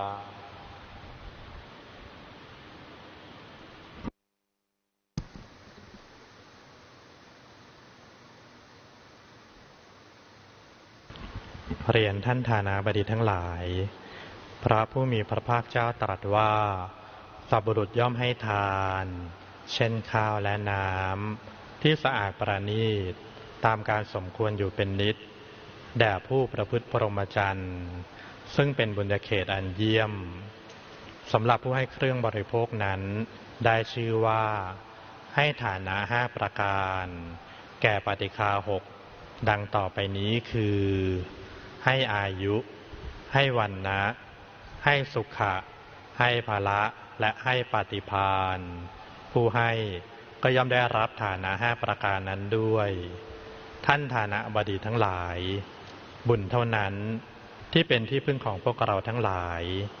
เรียนท่านฐานาบดีทั้งหลาย พระผู้มีพระภาคเจ้าตรัสว่าสัพบุรุษย่อมให้ทานเช่นข้าวและน้ำที่สะอาดประณีตตามการสมควรอยู่เป็นนิจแด่ผู้ประพฤติพรหมจรรย์ซึ่งเป็นบุญญาเขตอันเยี่ยมสำหรับผู้ให้เครื่องบริโภคนั้นได้ชื่อว่าให้ฐานะ5ประการแก่ปฏิฆา6ดังต่อไปนี้คือให้อายุให้วรรณะให้สุขะให้ภละและให้ปฏิภาณผู้ให้ก็ย่อมได้รับฐานะ5ประการนั้นด้วยท่านฐานะบดีทั้งหลายบุญเท่านั้นที่เป็นที่พึ่งของพวกเราทั้งหลาย